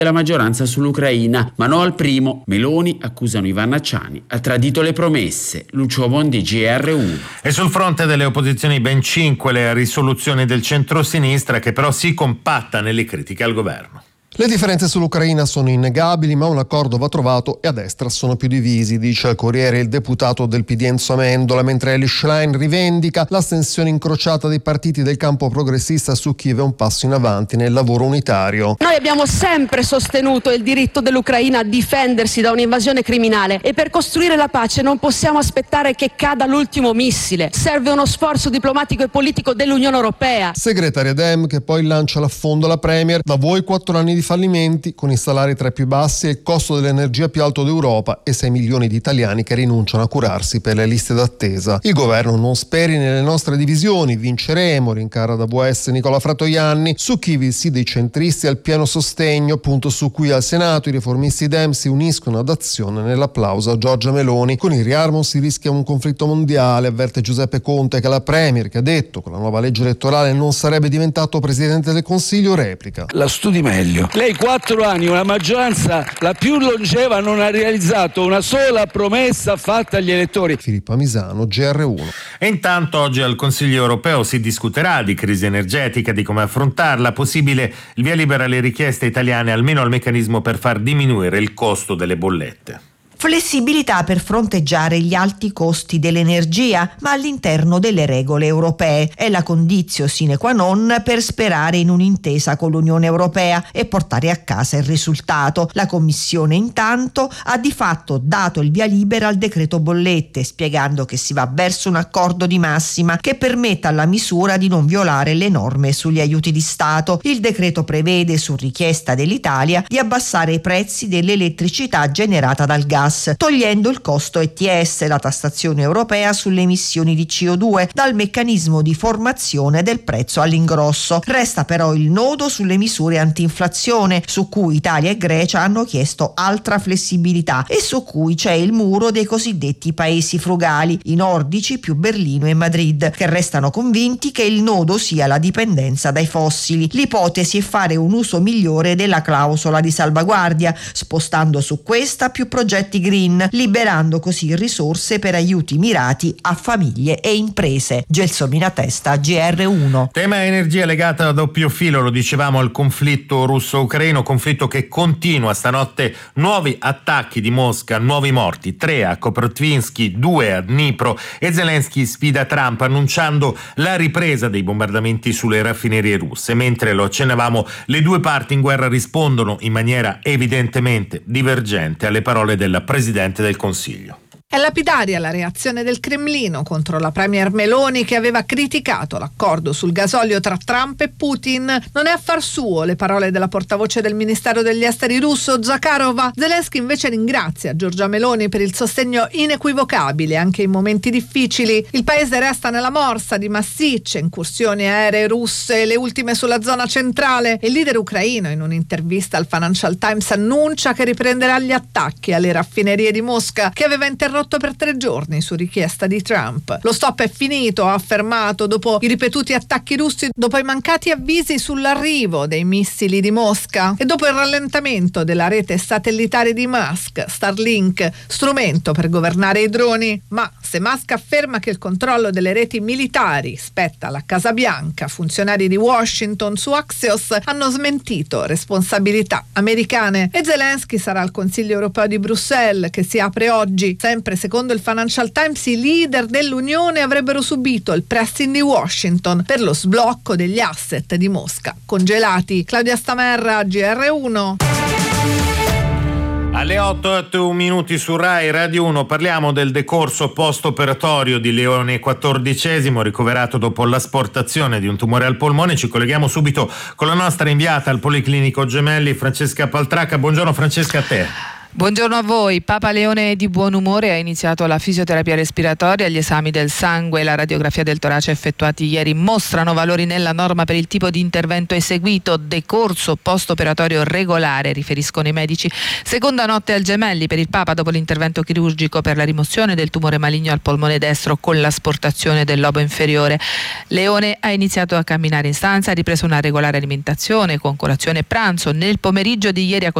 della maggioranza sull'Ucraina, ma no al primo. Meloni accusano i vannacciani, ha tradito le promesse. Lucio Bondi, GR1. E sul fronte delle opposizioni ben 5 le risoluzioni del centrosinistra, che però si compatta nelle critiche al governo. Le differenze sull'Ucraina sono innegabili, ma un accordo va trovato e a destra sono più divisi, dice al Corriere il deputato del PD Enzo Amendola, mentre Eli Schlein rivendica l'astensione incrociata dei partiti del campo progressista su Kiev è un passo in avanti nel lavoro unitario. Noi abbiamo sempre sostenuto il diritto dell'Ucraina a difendersi da un'invasione criminale e per costruire la pace non possiamo aspettare che cada l'ultimo missile. Serve uno sforzo diplomatico e politico dell'Unione Europea. Segretaria Dem che poi lancia l'affondo alla Premier, da voi 4 anni di fallimenti con i salari tra i più bassi e il costo dell'energia più alto d'Europa e 6 milioni di italiani che rinunciano a curarsi per le liste d'attesa. Il governo non speri nelle nostre divisioni, vinceremo, rincara da VS Nicola Fratoianni. Su Kiev il sì dei centristi al pieno sostegno, punto su cui al Senato i riformisti Dem si uniscono ad Azione nell'applauso a Giorgia Meloni. Con il riarmo si rischia un conflitto mondiale, avverte Giuseppe Conte, che la Premier, che ha detto con la nuova legge elettorale non sarebbe diventato Presidente del Consiglio, replica. La studi meglio. Lei 4 anni, una maggioranza la più longeva, non ha realizzato una sola promessa fatta agli elettori. Filippo Amisano, GR1. E intanto oggi al Consiglio europeo si discuterà di crisi energetica, di come affrontarla, possibile il via libera alle richieste italiane almeno al meccanismo per far diminuire il costo delle bollette. Flessibilità per fronteggiare gli alti costi dell'energia, ma all'interno delle regole europee. È la conditio sine qua non per sperare in un'intesa con l'Unione Europea e portare a casa il risultato. La Commissione intanto ha di fatto dato il via libera al decreto bollette, spiegando che si va verso un accordo di massima che permetta alla misura di non violare le norme sugli aiuti di Stato. Il decreto prevede, su richiesta dell'Italia, di abbassare i prezzi dell'elettricità generata dal gas, togliendo il costo ETS, la tassazione europea sulle emissioni di CO2, dal meccanismo di formazione del prezzo all'ingrosso. Resta però il nodo sulle misure antinflazione, su cui Italia e Grecia hanno chiesto altra flessibilità e su cui c'è il muro dei cosiddetti paesi frugali, i nordici più Berlino e Madrid, che restano convinti che il nodo sia la dipendenza dai fossili. L'ipotesi è fare un uso migliore della clausola di salvaguardia, spostando su questa più progetti green, liberando così risorse per aiuti mirati a famiglie e imprese. Gelsomina Testa, GR1. Tema energia legata a doppio filo, lo dicevamo, al conflitto russo-ucraino, conflitto che continua. Stanotte nuovi attacchi di Mosca, nuovi morti, 3 a Kropotvinsk, 2 a Dnipro, e Zelensky sfida Trump annunciando la ripresa dei bombardamenti sulle raffinerie russe. Mentre lo accennavamo, le due parti in guerra rispondono in maniera evidentemente divergente alle parole del Presidente del Consiglio. È lapidaria la reazione del Cremlino contro la premier Meloni, che aveva criticato l'accordo sul gasolio tra Trump e Putin. Non è affar suo le parole della portavoce del Ministero degli Esteri russo, Zakharova. Zelensky invece ringrazia Giorgia Meloni per il sostegno inequivocabile anche in momenti difficili. Il paese resta nella morsa di massicce incursioni aeree russe, le ultime sulla zona centrale. Il leader ucraino, in un'intervista al Financial Times, annuncia che riprenderà gli attacchi alle raffinerie di Mosca, che aveva interrotto per 3 giorni su richiesta di Trump. Lo stop è finito, ha affermato, dopo i ripetuti attacchi russi, dopo i mancati avvisi sull'arrivo dei missili di Mosca e dopo il rallentamento della rete satellitare di Musk, Starlink, strumento per governare i droni. Ma se Musk afferma che il controllo delle reti militari spetta alla Casa Bianca, funzionari di Washington su Axios hanno smentito responsabilità americane. E Zelensky sarà al Consiglio europeo di Bruxelles, che si apre oggi. Sempre secondo il Financial Times, i leader dell'Unione avrebbero subito il pressing di Washington per lo sblocco degli asset di Mosca congelati. Claudia Stamerra, GR1. Alle 8:08 minuti su Rai Radio 1 parliamo del decorso post-operatorio di Leone XIV, ricoverato dopo l'asportazione di un tumore al polmone. Ci colleghiamo subito con la nostra inviata al Policlinico Gemelli, Francesca Paltracca. Buongiorno Francesca, a te. Buongiorno a voi. Papa Leone è di buon umore, ha iniziato la fisioterapia respiratoria, gli esami del sangue e la radiografia del torace effettuati ieri mostrano valori nella norma per il tipo di intervento eseguito, decorso post-operatorio regolare, riferiscono i medici. Seconda notte al Gemelli per il Papa dopo l'intervento chirurgico per la rimozione del tumore maligno al polmone destro con l'asportazione del lobo inferiore. Leone ha iniziato a camminare in stanza, ha ripreso una regolare alimentazione con colazione e pranzo. Nel pomeriggio di ieri ha